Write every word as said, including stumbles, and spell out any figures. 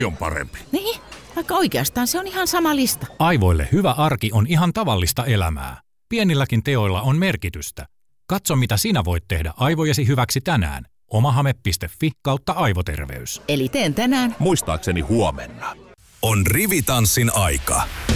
on parempi. Niin, vaikka oikeastaan se on ihan sama lista. Aivoille hyvä arki on ihan tavallista elämää. Pienilläkin teoilla on merkitystä. Katso, mitä sinä voit tehdä aivojesi hyväksi tänään. omahame piste fi kautta aivoterveys. Eli teen tänään. Muistaakseni huomenna. On rivitanssin aika.